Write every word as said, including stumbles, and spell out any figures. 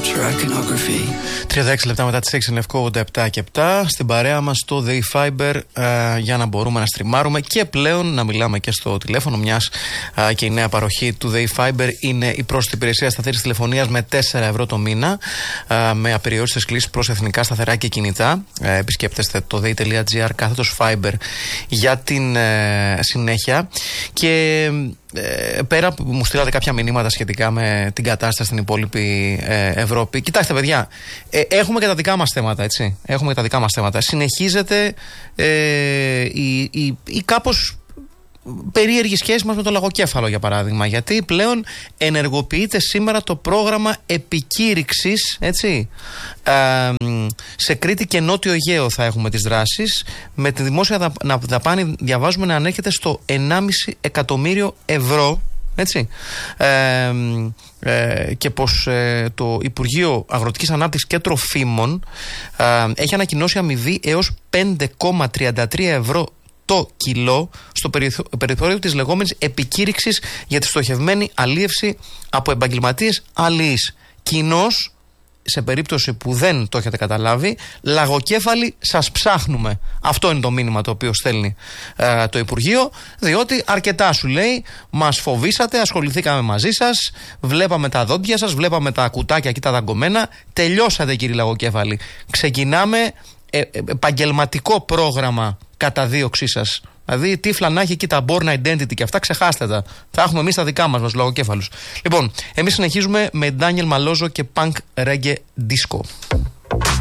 τριάντα έξι λεπτά μετά τις έξι Λευκό, ογδόντα επτά και επτά. Στην παρέα μας το Day Fiber ε, για να μπορούμε να στριμάρουμε και πλέον να μιλάμε και στο τηλέφωνο, μιας ε, και η νέα παροχή του Day Fiber είναι η πρόσθετη υπηρεσία σταθερής τηλεφωνίας με τέσσερα ευρώ το μήνα, ε, με απεριόριστες κλήσεις προς εθνικά σταθερά και κινητά. Ε, επισκέπτεστε το day.gr κάθετος Fiber για την ε, συνέχεια. Και ε, πέρα που μου στείλατε κάποια μηνύματα σχετικά με την κατάσταση στην υπόλοιπη ε, Ευρώπη, κοιτάξτε παιδιά, ε, έχουμε και τα δικά μας θέματα, έτσι. Έχουμε και τα δικά μας θέματα. Συνεχίζεται ε, η, η, η κάπως περίεργη σχέση μας με το λαγοκέφαλο, για παράδειγμα, γιατί πλέον ενεργοποιείται σήμερα το πρόγραμμα επικήρυξης, έτσι, ε, σε Κρήτη και Νότιο Αιγαίο θα έχουμε τις δράσεις, με τη δημόσια δαπάνη διαβάζουμε να ανέρχεται στο ενάμιση εκατομμύριο ευρώ, έτσι, ε, ε, και πως ε, το Υπουργείο Αγροτικής Ανάπτυξης και Τροφίμων ε, έχει ανακοινώσει αμοιβή έως πέντε κόμμα τριάντα τρία ευρώ το κιλό στο περιθώριο της λεγόμενης επικήρυξης για τη στοχευμένη αλίευση από επαγγελματίες αλιείς. Κοινώς, σε περίπτωση που δεν το έχετε καταλάβει, λαγοκέφαλοι σας ψάχνουμε. Αυτό είναι το μήνυμα το οποίο στέλνει ε, το Υπουργείο, διότι αρκετά σου λέει, μας φοβήσατε, ασχοληθήκαμε μαζί σας, βλέπαμε τα δόντια σας, βλέπαμε τα κουτάκια εκεί τα δαγκωμένα, τελειώσατε κύριοι λαγοκέφαλοι. Ξεκινάμε ε, ε, επαγγελματικό πρόγραμμα καταδίωξή σας. Δηλαδή, τύφλα να έχει εκεί τα born identity και αυτά, ξεχάστε τα. Θα έχουμε εμείς τα δικά μας, μας λογοκέφαλους. Λοιπόν, εμείς συνεχίζουμε με Daniel Malozzo και Punk Reggae Disco.